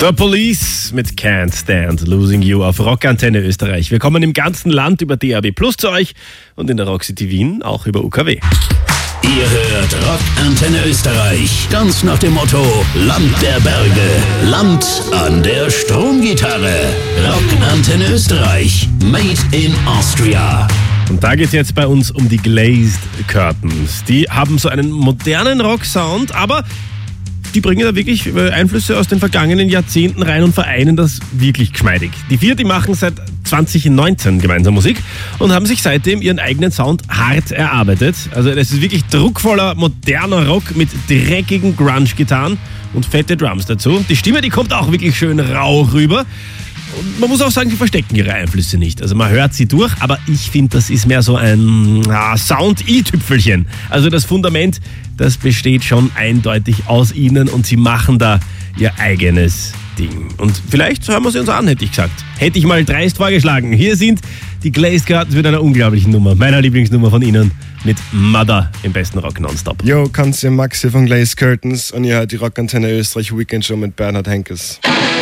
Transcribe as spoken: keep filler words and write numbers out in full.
The Police mit Can't Stand Losing You auf Rockantenne Österreich. Wir kommen im ganzen Land über D A B Plus zu euch und in der Rock City Wien auch über U K W. Ihr hört Rockantenne Österreich, ganz nach dem Motto Land der Berge, Land an der Stromgitarre. Rockantenne Österreich, made in Austria. Und da geht es jetzt bei uns um die Glazed Curtains. Die haben so einen modernen Rock-Sound, aber die bringen da wirklich Einflüsse aus den vergangenen Jahrzehnten rein und vereinen das wirklich geschmeidig. Die vier, die machen seit zwanzig neunzehn gemeinsam Musik und haben sich seitdem ihren eigenen Sound hart erarbeitet. Also das ist wirklich druckvoller, moderner Rock mit dreckigen Grunge-Gitarren und fette Drums dazu. Die Stimme, die kommt auch wirklich schön rau rüber. Und man muss auch sagen, sie verstecken ihre Einflüsse nicht. Also man hört sie durch, aber ich finde, das ist mehr so ein ah, Sound-i-Tüpfelchen. Also das Fundament, das besteht schon eindeutig aus ihnen und sie machen da ihr eigenes Ding. Und vielleicht hören wir sie uns an, hätte ich gesagt. Hätte ich mal dreist vorgeschlagen. Hier sind die Glazed Curtains mit einer unglaublichen Nummer. Meiner Lieblingsnummer von ihnen mit Mother im besten Rock Nonstop. Yo, kannst du Maxi von Glazed Curtains und ihr hört die Rockantenne Österreich Weekend Show mit Bernhard Henkes.